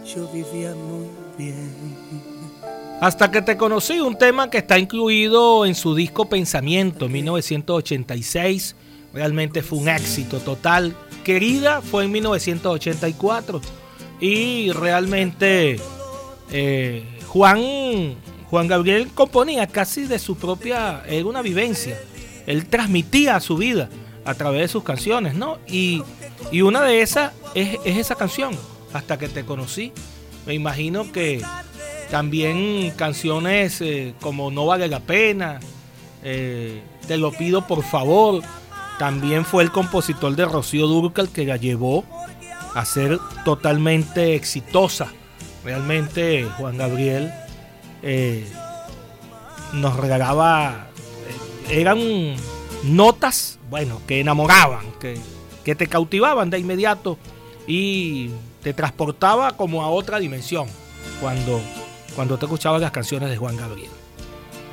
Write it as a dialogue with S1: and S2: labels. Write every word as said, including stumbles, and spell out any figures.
S1: yo vivía muy bien.
S2: Hasta que te conocí, un tema que está incluido en su disco Pensamiento, mil novecientos ochenta y seis. Realmente fue un éxito total. Querida fue en mil novecientos ochenta y cuatro. Y realmente eh, Juan, Juan Gabriel componía casi de su propia, era una vivencia. Él transmitía su vida a través de sus canciones, ¿no? Y, y una de esas es, es esa canción, Hasta que te conocí. Me imagino que también canciones eh, como No vale la pena, eh, Te lo pido por favor. También fue el compositor de Rocío Dúrcal que la llevó a ser totalmente exitosa. Realmente Juan Gabriel eh, nos regalaba, eh, eran notas, bueno, que enamoraban, que, que te cautivaban de inmediato y te transportaba como a otra dimensión cuando, cuando te escuchabas las canciones de Juan Gabriel.